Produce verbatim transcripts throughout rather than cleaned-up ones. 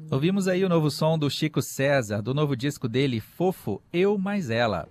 Ouvimos aí o novo som do Chico César, do novo disco dele, Fofo, Eu Mais Ela.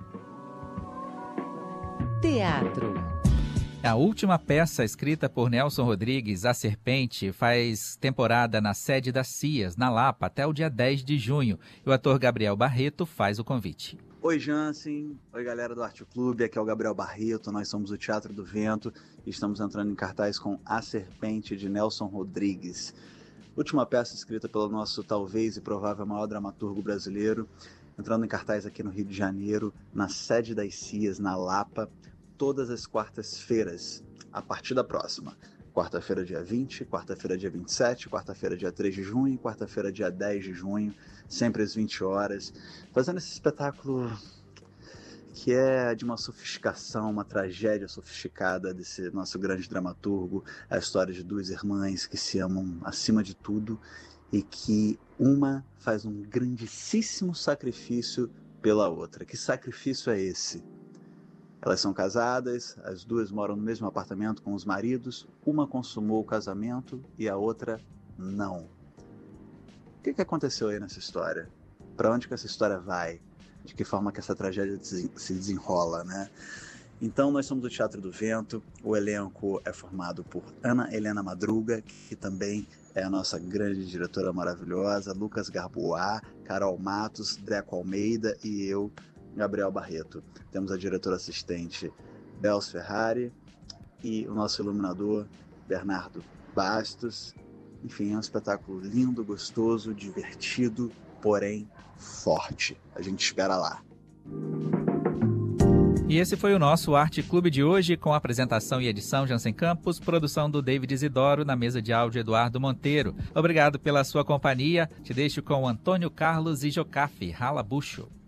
Teatro. A última peça escrita por Nelson Rodrigues, A Serpente, faz temporada na sede da CIAS, na Lapa, até o dia dez de junho. E o ator Gabriel Barreto faz o convite. Oi, Jansen. Oi, galera do Arte Clube. Aqui é o Gabriel Barreto. Nós somos o Teatro do Vento e estamos entrando em cartaz com A Serpente, de Nelson Rodrigues. Última peça escrita pelo nosso talvez e provável maior dramaturgo brasileiro, entrando em cartaz aqui no Rio de Janeiro, na sede das CIAS, na Lapa, todas as quartas-feiras, a partir da próxima. Quarta-feira, dia vinte, quarta-feira, dia vinte e sete, quarta-feira, dia três de junho e quarta-feira, dia dez de junho, sempre às vinte horas, fazendo esse espetáculo que é de uma sofisticação, uma tragédia sofisticada desse nosso grande dramaturgo, a história de duas irmãs que se amam acima de tudo e que uma faz um grandíssimo sacrifício pela outra. Que sacrifício é esse? Elas são casadas, as duas moram no mesmo apartamento com os maridos, uma consumou o casamento e a outra não. O que, que aconteceu aí nessa história? Para onde que essa história vai? De que forma que essa tragédia se desenrola, né? Então nós somos o Teatro do Vento, o elenco é formado por Ana Helena Madruga, que também é a nossa grande diretora maravilhosa, Lucas Garboá, Carol Matos, Dreco Almeida e eu, Gabriel Barreto. Temos a diretora assistente Bels Ferrari e o nosso iluminador Bernardo Bastos. Enfim, é um espetáculo lindo, gostoso, divertido, porém forte. A gente espera lá. E esse foi o nosso Arte Clube de hoje, com apresentação e edição Jansen Campos, produção do David Isidoro, na mesa de áudio Eduardo Monteiro. Obrigado pela sua companhia. Te deixo com Antônio Carlos e Jocafe, Rala Bucho.